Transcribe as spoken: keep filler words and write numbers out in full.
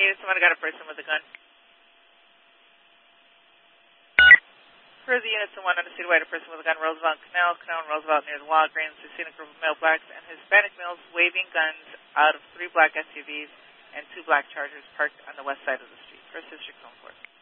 unit, someone got a person with a gun. For the units and one undisputed a person with a gun, Roosevelt Canal, Canal and Roosevelt near the Walgreens. We've seen a group of male blacks and Hispanic males waving guns out of three black S U Vs and two black Chargers parked on the west side of the street. First District Home Court.